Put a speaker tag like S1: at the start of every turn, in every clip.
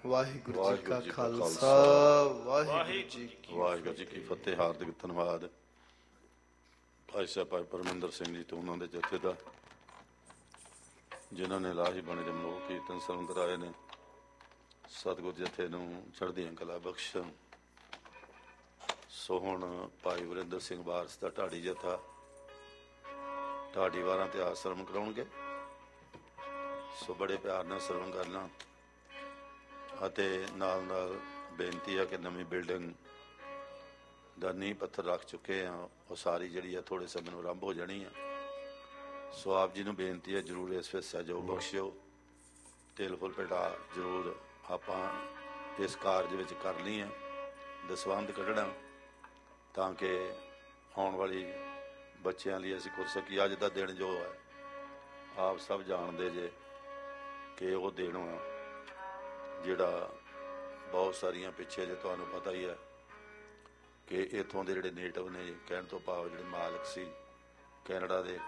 S1: ਵਾਹਿਗੁਰੂ ਜੀ ਕਾ ਖਾਲਸਾ ਵਾਹਿਗੁਰੂ ਜੀ ਕੀ ਫਤਿਹ। ਹਾਰਦਿਕ ਧੰਨਵਾਦ ਭਾਈ ਸਾਹਿਬ ਭਾਈ ਪਰਮਿੰਦਰ ਸਿੰਘ ਜੀ ਤੇ ਉਹਨਾਂ ਦੇ ਜਥੇ ਦਾ, ਜਿਨ੍ਹਾਂ ਨੇ ਲਾਹੀ ਬਾਣੀ ਦੇ ਮਨੋਹ ਕੀਰਤਨ ਸਰਵਣ ਕਰਾਏ ਨੇ। ਸਤਿਗੁਰ ਜਥੇ ਨੂੰ ਚੜ੍ਹਦੀਆਂ ਕਲਾ ਬਖਸ਼ਣ। ਸੋ ਹੁਣ ਭਾਈ ਵਰਿੰਦਰ ਸਿੰਘ ਵਾਰਸ ਦਾ ਢਾਡੀ ਜਥਾ ਢਾਡੀ ਵਾਰਾਂ ਤੇ ਆਸਰਮ ਕਰਾਉਣਗੇ। ਸੋ ਬੜੇ ਪਿਆਰ ਨਾਲ ਸਰਵਣ ਕਰਨਾ ਅਤੇ ਨਾਲ ਨਾਲ ਬੇਨਤੀ ਹੈ ਕਿ ਨਵੀਂ ਬਿਲਡਿੰਗ ਦਾ ਨੀਂਹ ਪੱਥਰ ਰੱਖ ਚੁੱਕੇ ਹਾਂ, ਉਹ ਸਾਰੀ ਜਿਹੜੀ ਆ ਥੋੜ੍ਹੇ ਸਮੇਂ ਨੂੰ ਆਰੰਭ ਹੋ ਜਾਣੀ ਆ। ਸੋ ਆਪ ਜੀ ਨੂੰ ਬੇਨਤੀ ਹੈ ਜ਼ਰੂਰ ਇਸ ਵਿੱਚ ਸਹਿਯੋਗ ਬਖਸ਼ਿਓ। ਤਿਲ ਫੁੱਲ ਭੇਟਾ ਜ਼ਰੂਰ ਆਪਾਂ ਇਸ ਕਾਰਜ ਵਿੱਚ ਕਰਨੀ ਹੈ, ਦਸਵੰਧ ਕੱਢਣਾ, ਤਾਂ ਕਿ ਆਉਣ ਵਾਲੀ ਬੱਚਿਆਂ ਲਈ ਅਸੀਂ ਕਰ ਸਕੀਏ। ਅੱਜ ਦਾ ਦਿਨ ਜੋ ਹੈ ਆਪ ਸਭ ਜਾਣਦੇ ਜੇ ਕਿ ਉਹ ਦਿਨ ਵਾ ਜਿਹੜਾ ਬਹੁਤ ਸਾਰੀਆਂ ਪਿੱਛੇ ਜੇ ਤੁਹਾਨੂੰ ਪਤਾ ਹੀ ਹੈ ਕਿ ਇੱਥੋਂ ਦੇ ਜਿਹੜੇ ਨੇਟਿਵ ਨੇ, ਕਹਿਣ ਤੋਂ ਭਾਵ ਜਿਹੜੇ ਮਾਲਕ ਸੀ ਕੈਨੇਡਾ ਦੇ,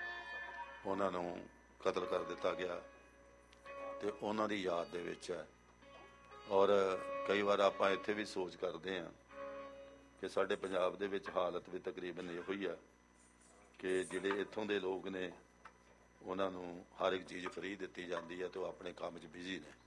S1: ਉਹਨਾਂ ਨੂੰ ਕਤਲ ਕਰ ਦਿੱਤਾ ਗਿਆ ਤੇ ਉਹਨਾਂ ਦੀ ਯਾਦ ਦੇ ਵਿੱਚ ਹੈ। ਔਰ ਕਈ ਵਾਰ ਆਪਾਂ ਇੱਥੇ ਵੀ ਸੋਚ ਕਰਦੇ ਹਾਂ ਕਿ ਸਾਡੇ ਪੰਜਾਬ ਦੇ ਵਿੱਚ ਹਾਲਤ ਵੀ ਤਕਰੀਬਨ ਇਹੋ ਹੀ ਆ ਕਿ ਜਿਹੜੇ ਇੱਥੋਂ ਦੇ ਲੋਕ ਨੇ ਉਹਨਾਂ ਨੂੰ ਹਰ ਇੱਕ ਚੀਜ਼ ਫਰੀ ਦਿੱਤੀ ਜਾਂਦੀ ਹੈ ਤੇ ਉਹ ਆਪਣੇ ਕੰਮ 'ਚ ਬਿਜ਼ੀ ਨੇ।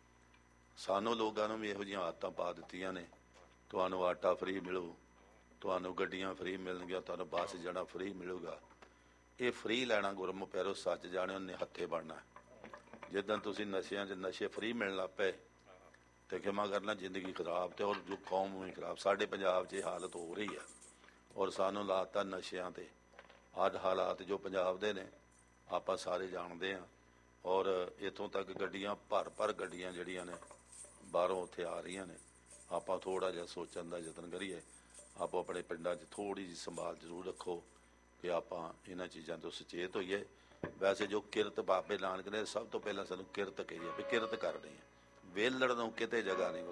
S1: ਸਾਨੂੰ ਲੋਕਾਂ ਨੂੰ ਵੀ ਇਹੋ ਜਿਹੀਆਂ ਆਦਤਾਂ ਪਾ ਦਿੱਤੀਆਂ ਨੇ, ਤੁਹਾਨੂੰ ਆਟਾ ਫਰੀ ਮਿਲੂ, ਤੁਹਾਨੂੰ ਗੱਡੀਆਂ ਫਰੀ ਮਿਲਣਗੀਆਂ, ਤੁਹਾਨੂੰ ਬੱਸ ਜਾਣਾ ਫਰੀ ਮਿਲੂਗਾ। ਇਹ ਫਰੀ ਲੈਣਾ ਗੁਰਮੁਖ ਪਿਆਰੋ ਸੱਚ ਜਾਣਿਓ ਨਿਹੱਥੇ ਬਣਨਾ। ਜਿੱਦਾਂ ਤੁਸੀਂ ਨਸ਼ਿਆਂ 'ਚ ਨਸ਼ੇ ਫਰੀ ਮਿਲਣ ਲੱਗ ਪਏ ਤੇ ਖਿਮਾ ਕਰਨਾ ਜ਼ਿੰਦਗੀ ਖਰਾਬ ਤੇ ਔਰ ਜੋ ਕੌਮ ਵੀ ਖਰਾਬ। ਸਾਡੇ ਪੰਜਾਬ 'ਚ ਇਹ ਹਾਲਤ ਹੋ ਰਹੀ ਹੈ ਔਰ ਸਾਨੂੰ ਲਾਤਾ ਨਸ਼ਿਆਂ ਤੇ। ਅੱਜ ਹਾਲਾਤ ਜੋ ਪੰਜਾਬ ਦੇ ਨੇ ਆਪਾਂ ਸਾਰੇ ਜਾਣਦੇ ਹਾਂ। ਔਰ ਇੱਥੋਂ ਤੱਕ ਗੱਡੀਆਂ ਭਰ ਗੱਡੀਆਂ ਜਿਹੜੀਆਂ ਨੇ ਬਾਹਰੋਂ ਉੱਥੇ ਆ ਰਹੀਆਂ ਨੇ। ਆਪਾਂ ਥੋੜ੍ਹਾ ਜਿਹਾ ਸੋਚਣ ਦਾ ਯਤਨ ਕਰੀਏ। ਆਪੋ ਆਪਣੇ ਪਿੰਡਾਂ 'ਚ ਥੋੜ੍ਹੀ ਜਿਹੀ ਸੰਭਾਲ ਜ਼ਰੂਰ ਰੱਖੋ ਕਿ ਆਪਾਂ ਇਹਨਾਂ ਚੀਜ਼ਾਂ ਤੋਂ ਸੁਚੇਤ ਹੋਈਏ। ਵੈਸੇ ਜੋ ਕਿਰਤ ਬਾਬੇ ਨਾਨਕ ਨੇ ਸਭ ਤੋਂ ਪਹਿਲਾਂ ਸਾਨੂੰ ਕਿਰਤ ਕਹੀ ਹੈ ਵੀ ਕਿਰਤ ਕਰਨੀ ਹੈ। ਵਿਹਲੜ ਨੂੰ ਕਿਤੇ ਜਗ੍ਹਾ ਨਹੀਂ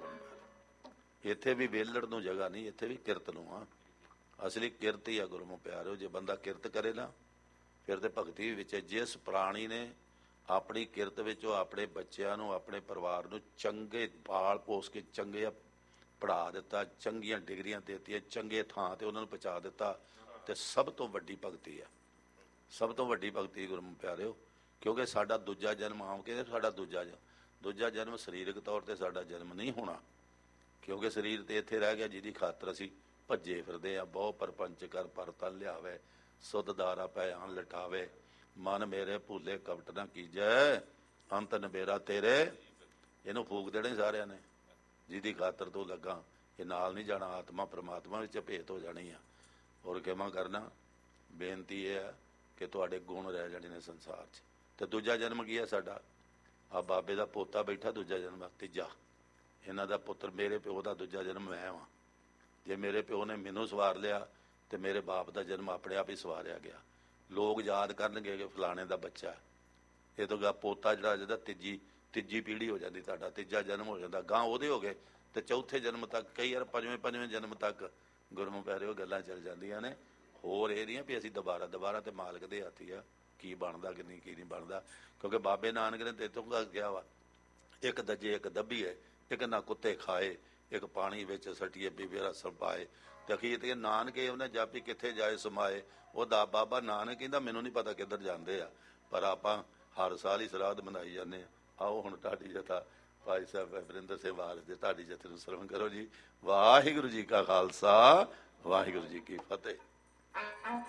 S1: ਗੁਰੂ, ਇੱਥੇ ਵੀ ਵਿਹਲੜ ਨੂੰ ਜਗ੍ਹਾ ਨਹੀਂ, ਇੱਥੇ ਵੀ ਕਿਰਤ ਨੂੰ ਆ। ਅਸਲੀ ਕਿਰਤ ਹੀ ਆ ਗੁਰਮੁਖ ਪਿਆਰਿਓ। ਜੇ ਬੰਦਾ ਕਿਰਤ ਕਰੇ ਨਾ ਫਿਰ ਤੇ ਭਗਤੀ ਵਿੱਚ। ਜਿਸ ਪ੍ਰਾਣੀ ਨੇ ਆਪਣੀ ਕਿਰਤ ਵਿੱਚ ਉਹ ਆਪਣੇ ਬੱਚਿਆਂ ਨੂੰ, ਆਪਣੇ ਪਰਿਵਾਰ ਨੂੰ ਚੰਗੇ ਪਾਲ ਪੋਸ ਕੇ ਚੰਗੇ ਪੜ੍ਹਾ ਦਿੱਤਾ, ਚੰਗੀਆਂ ਡਿਗਰੀਆਂ ਦੇ ਦਿੱਤੀਆਂ, ਚੰਗੇ ਥਾਂ ਤੇ ਉਹਨਾਂ ਨੂੰ ਪਹੁੰਚਾ ਦਿੱਤਾ, ਤੇ ਸਭ ਤੋਂ ਵੱਡੀ ਭਗਤੀ ਆ। ਸਭ ਤੋਂ ਵੱਡੀ ਭਗਤੀ ਗੁਰਮੁਖ ਪਿਆਰਿਓ। ਕਿਉਂਕਿ ਸਾਡਾ ਦੂਜਾ ਜਨਮ ਆਮ ਕੇ ਸਾਡਾ ਦੂਜਾ ਜਨਮ ਸਰੀਰਕ ਤੌਰ ਤੇ ਸਾਡਾ ਜਨਮ ਨਹੀਂ ਹੋਣਾ, ਕਿਉਂਕਿ ਸਰੀਰ ਤੇ ਇੱਥੇ ਰਹਿ ਗਿਆ ਜਿਹਦੀ ਖਾਤਰ ਅਸੀਂ ਭੱਜੇ ਫਿਰਦੇ ਆ। ਬਹੁ ਪਰਪੰਚ ਕਰ ਪਰਤਨ ਲਿਆਵੇ, ਸੁਧ ਦਾਰਾ ਪੈ ਆਨ ਲਟਾਵੇ, ਮਨ ਮੇਰੇ ਭੂਲੇ ਕਪਟ ਨਾ ਕੀਜੈ, ਅੰਤ ਨਬੇਰਾ ਤੇਰੇ। ਇਹਨੂੰ ਫੂਕ ਦੇਣੇ ਸਾਰਿਆਂ ਨੇ ਜਿਹਦੀ ਖਾਤਰ ਤੋਂ ਲੱਗਾ। ਇਹ ਨਾਲ ਨਹੀਂ ਜਾਣਾ, ਆਤਮਾ ਪ੍ਰਮਾਤਮਾ ਵਿੱਚ ਭੇਤ ਹੋ ਜਾਣੀ ਆ। ਔਰ ਕਿਵੇਂ ਕਰਨਾ, ਬੇਨਤੀ ਇਹ ਹੈ ਕਿ ਤੁਹਾਡੇ ਗੁਣ ਰਹਿ ਜਾਣੇ ਨੇ ਸੰਸਾਰ 'ਚ। ਤੇ ਦੂਜਾ ਜਨਮ ਕੀ ਹੈ ਸਾਡਾ? ਆ ਬਾਬੇ ਦਾ ਪੋਤਾ ਬੈਠਾ, ਦੂਜਾ ਜਨਮ ਤੀਜਾ। ਇਹਨਾਂ ਦਾ ਪੁੱਤਰ, ਮੇਰੇ ਪਿਓ ਦਾ ਦੂਜਾ ਜਨਮ ਮੈਂ ਵਾਂ। ਜੇ ਮੇਰੇ ਪਿਓ ਨੇ ਮੈਨੂੰ ਸਵਾਰ ਲਿਆ ਤੇ ਮੇਰੇ ਬਾਪ ਦਾ ਜਨਮ ਆਪਣੇ ਆਪ ਹੀ ਸਵਾਰਿਆ ਗਿਆ। ਲੋਕ ਯਾਦ ਕਰਨਗੇ ਕਿ ਫਲਾਣੇ ਦਾ ਬੱਚਾ। ਇਹ ਤੋਂ ਗਾ ਪੋਤਾ ਜਿਹੜਾ ਜਿਹਦਾ ਤੀਜੀ ਪੀੜ੍ਹੀ ਹੋ ਜਾਂਦੀ, ਤੁਹਾਡਾ ਤੀਜਾ ਜਨਮ ਹੋ ਜਾਂਦਾ। ਗਾਂ ਉਹਦੇ ਹੋ ਗਏ ਤੇ ਚੌਥੇ ਜਨਮ ਤੱਕ, ਕਈ ਵਾਰ ਪੰਜਵੇਂ ਜਨਮ ਤੱਕ ਗੁਰਮੁਖ ਪਿਆਰਿਓ ਗੱਲਾਂ ਚੱਲ ਜਾਂਦੀਆਂ ਨੇ। ਹੋਰ ਇਹ ਨਹੀਂ ਵੀ ਅਸੀਂ ਦੁਬਾਰਾ ਤੇ ਮਾਲਕ ਦੇ ਹੱਥ ਹੀ ਆ ਕੀ ਬਣਦਾ ਕਿ ਨਹੀਂ, ਕੀ ਨਹੀਂ ਬਣਦਾ। ਕਿਉਂਕਿ ਬਾਬੇ ਨਾਨਕ ਨੇ ਤੇ ਇੱਥੋਂ ਕਿਹਾ ਵਾ, ਇੱਕ ਦੱਜੇ ਇੱਕ ਦੱਬੀਏ, ਇੱਕ ਨਾ ਕੁੱਤੇ ਖਾਏ, ਇੱਕ ਪਾਣੀ ਵਿੱਚ ਸਟੀਏ ਬੀਬੀ ਰਸ ਪਾਏ। ਤੇ ਅਖੀਰ ਤੇ ਨਾਨਕੇ ਉਹਨੇ ਜਾਪੀ ਕਿੱਥੇ ਜਾਏ ਸਮਾਏ। ਉਹਦਾ ਬਾਬਾ ਨਾਨਕ ਕਹਿੰਦਾ ਮੈਨੂੰ ਨਹੀਂ ਪਤਾ ਕਿੱਧਰ ਜਾਂਦੇ ਆ, ਪਰ ਆਪਾਂ ਹਰ ਸਾਲ ਹੀ ਸਰਾਧ ਮਨਾਈ ਜਾਂਦੇ ਆ। ਆਓ ਹੁਣ ਢਾਡੀ ਜਥਾ ਭਾਈ ਸਾਹਿਬ ਵਰਿੰਦਰ ਸਿੰਘ ਵਾਰਸ ਦੇ ਢਾਡੀ ਜਥੇ ਨੂੰ ਸਰਵਣ ਕਰੋ ਜੀ। ਵਾਹਿਗੁਰੂ ਜੀ ਕਾ ਖਾਲਸਾ, ਵਾਹਿਗੁਰੂ ਜੀ ਕੀ ਫਤਿਹ।